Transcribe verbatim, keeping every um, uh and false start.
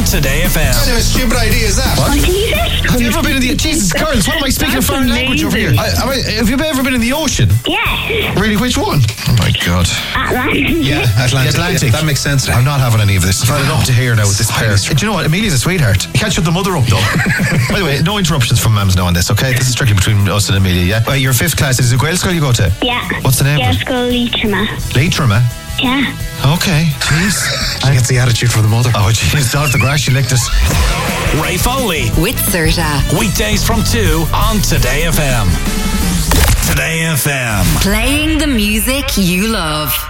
Today F M. What kind of a stupid idea is that? What? Have you ever been in the... Jesus, girls, what am I speaking a foreign language over here? I, I, have you ever been in the ocean? Yes. Really, which one? Oh my God. Atlantic. Yeah, Atlantic. Atlantic. Yeah, that makes sense. I'm not having any of this. I've had it up to here now with this pair. Do you know what? Amelia's a sweetheart. You can't shut the mother up, though. By the way, no interruptions from Mams now on this, okay? This is strictly between us and Amelia, yeah? Well, your fifth class, is it Gael school you go to? Yeah. What's the name Gael of it? school Leitrim. Leitrim, eh? Yeah. Okay. Jeez. She gets the attitude from the mother. Oh, jeez. Down at the grass, she licked it. Ray Foley. With Serta. Weekdays from two on Today F M. Today F M. Playing the music you love.